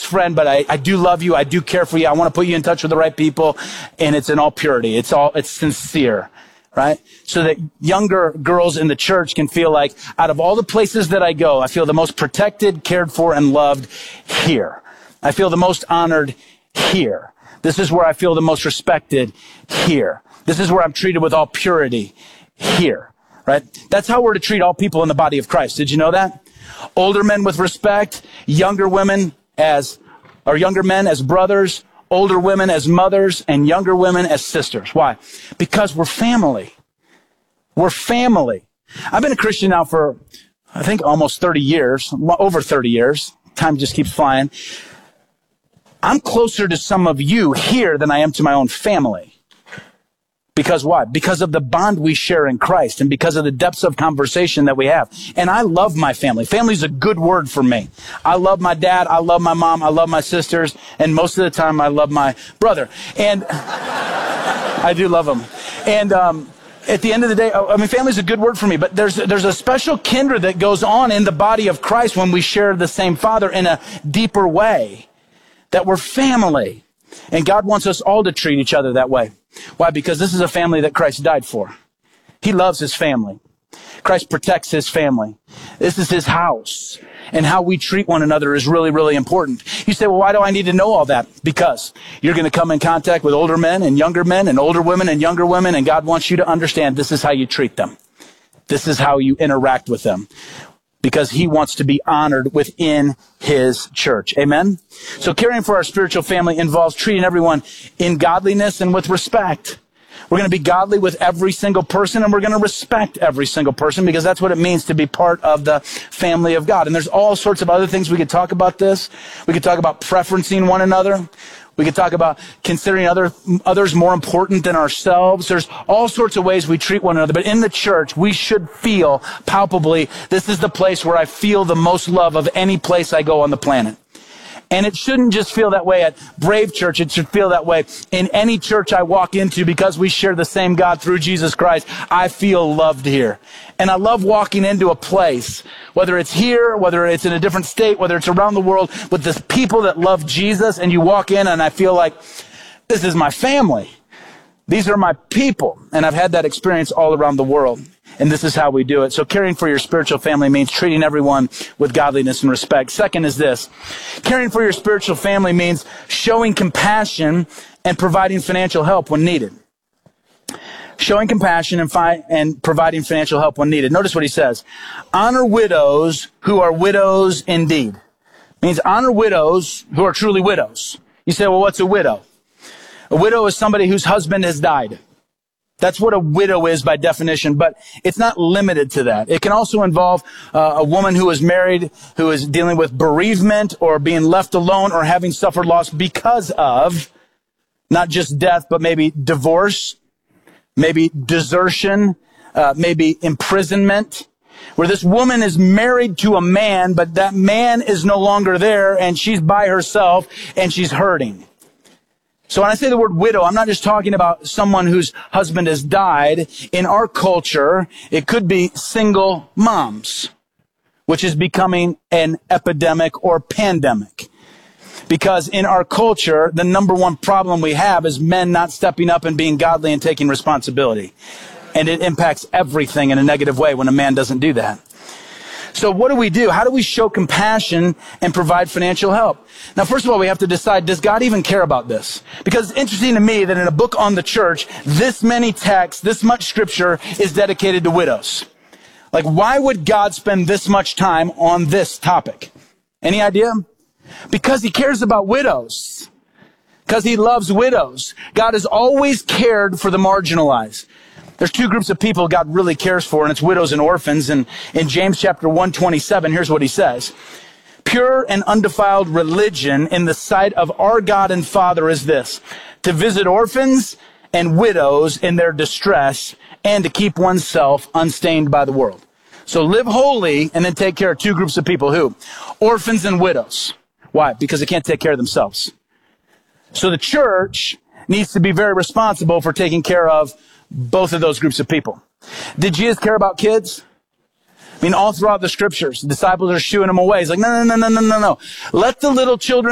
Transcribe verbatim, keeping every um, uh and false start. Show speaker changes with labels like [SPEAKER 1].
[SPEAKER 1] friend, but I, I do love you. I do care for you. I want to put you in touch with the right people. And it's in all purity. It's all, it's sincere, right? So that younger girls in the church can feel like out of all the places that I go, I feel the most protected, cared for, and loved here. I feel the most honored here. This is where I feel the most respected here. This is where I'm treated with all purity here, right? That's how we're to treat all people in the body of Christ. Did you know that? Older men with respect, younger women as, or younger men as brothers, older women as mothers, and younger women as sisters. Why? Because we're family. We're family. I've been a Christian now for, I think, almost thirty years, over thirty years. Time just keeps flying. I'm closer to some of you here than I am to my own family. Because why? Because of the bond we share in Christ and because of the depths of conversation that we have. And I love my family. Family is a good word for me. I love my dad. I love my mom. I love my sisters. And most of the time, I love my brother. And I do love them. And um, at the end of the day, I mean, family is a good word for me. But there's there's a special kindred that goes on in the body of Christ when we share the same Father in a deeper way. That we're family. And God wants us all to treat each other that way. Why? Because this is a family that Christ died for. He loves his family. Christ protects his family. This is his house. And how we treat one another is really, really important. You say, well, why do I need to know all that? Because you're going to come in contact with older men and younger men and older women and younger women, and God wants you to understand this is how you treat them. This is how you interact with them. Because he wants to be honored within his church. Amen? So caring for our spiritual family involves treating everyone in godliness and with respect. We're going to be godly with every single person, and we're going to respect every single person, because that's what it means to be part of the family of God. And there's all sorts of other things we could talk about this. We could talk about preferencing one another. We could talk about considering other, others more important than ourselves. There's all sorts of ways we treat one another. But in the church, we should feel palpably, this is the place where I feel the most love of any place I go on the planet. And it shouldn't just feel that way at Brave Church. It should feel that way in any church I walk into, because we share the same God through Jesus Christ. I feel loved here. And I love walking into a place, whether it's here, whether it's in a different state, whether it's around the world, with the people that love Jesus, and you walk in and I feel like, this is my family. These are my people. And I've had that experience all around the world. And this is how we do it. So caring for your spiritual family means treating everyone with godliness and respect. Second is this. Caring for your spiritual family means showing compassion and providing financial help when needed. Showing compassion and, fi- and providing financial help when needed. Notice what he says. Honor widows who are widows indeed. It means honor widows who are truly widows. You say, well, what's a widow? A widow is somebody whose husband has died. That's what a widow is by definition, but it's not limited to that. It can also involve uh, a woman who is married, who is dealing with bereavement or being left alone or having suffered loss because of not just death, but maybe divorce, maybe desertion, uh, maybe imprisonment, where this woman is married to a man, but that man is no longer there and she's by herself and she's hurting. So when I say the word widow, I'm not just talking about someone whose husband has died. In our culture, it could be single moms, which is becoming an epidemic or pandemic. Because in our culture, the number one problem we have is men not stepping up and being godly and taking responsibility. And it impacts everything in a negative way when a man doesn't do that. So what do we do? How do we show compassion and provide financial help? Now, first of all, we have to decide, does God even care about this? Because it's interesting to me that in a book on the church, this many texts, this much scripture is dedicated to widows. Like, why would God spend this much time on this topic? Any idea? Because he cares about widows. Because he loves widows. God has always cared for the marginalized. There's two groups of people God really cares for, and it's widows and orphans. And in James chapter one twenty-seven, here's what he says. Pure and undefiled religion in the sight of our God and Father is this, to visit orphans and widows in their distress and to keep oneself unstained by the world. So live holy and then take care of two groups of people. Who? Orphans and widows. Why? Because they can't take care of themselves. So the church needs to be very responsible for taking care of both of those groups of people. Did Jesus care about kids? I mean, all throughout the scriptures, the disciples are shooing them away. He's like, no, no, no, no, no, no, no. Let the little children